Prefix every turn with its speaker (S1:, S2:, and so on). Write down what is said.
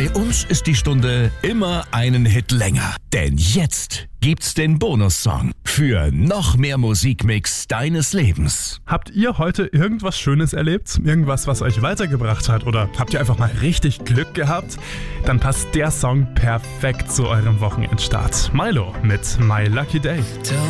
S1: Bei uns ist die Stunde immer einen Hit länger. Denn jetzt gibt's den Bonussong für noch mehr Musikmix deines Lebens.
S2: Habt ihr heute irgendwas Schönes erlebt? Irgendwas, was euch weitergebracht hat? Oder habt ihr einfach mal richtig Glück gehabt? Dann passt der Song perfekt zu eurem Wochenendstart. Milo mit My Lucky Day.